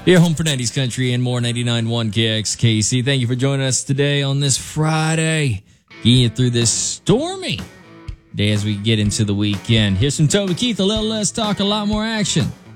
Your home for 90s country and more. 99.1 KXKC. Thank you for joining us today on this Friday. Getting you through this stormy day as we get into the weekend. Here's some Toby Keith, a little less talk, a lot more action.